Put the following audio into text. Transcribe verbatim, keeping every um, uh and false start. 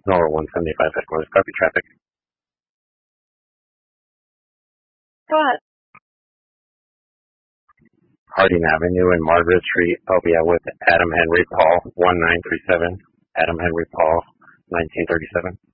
Nora one seventy-five headquarters. Copy traffic. Go ahead. Harding Avenue and Margaret Street, Albia with Adam Henry Paul, one nine three seven. Adam Henry Paul, nineteen thirty-seven.